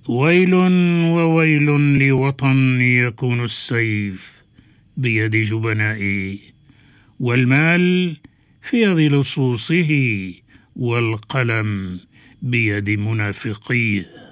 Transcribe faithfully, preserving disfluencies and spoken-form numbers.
ويل وويل لوطن يكون السيف بيد جبنائه، والمال في يد لصوصه، والقلم بيد منافقيه.